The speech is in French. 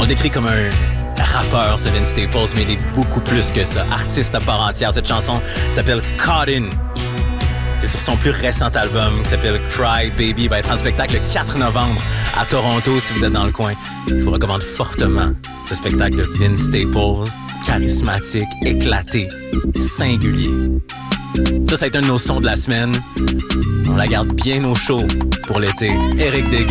On le décrit comme un rappeur, ce Vince Staples, mais il est beaucoup plus que ça. Artiste à part entière. Cette chanson s'appelle Caught In. C'est sur son plus récent album qui s'appelle Cry Baby. Il va être en spectacle le 4 novembre à Toronto si vous êtes dans le coin. Je vous recommande fortement ce spectacle de Vince Staples. Charismatique, éclaté, singulier. Ça a été un de nos sons de la semaine. On la garde bien au chaud pour l'été. Éric Deguin.